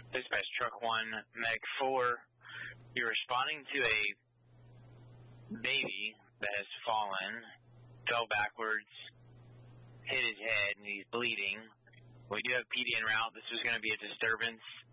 Dispatch Truck 1, Meg 4. You're responding to a baby that has fallen, fell backwards, hit his head, and he's bleeding. We do have PD en route. This is going to be a disturbance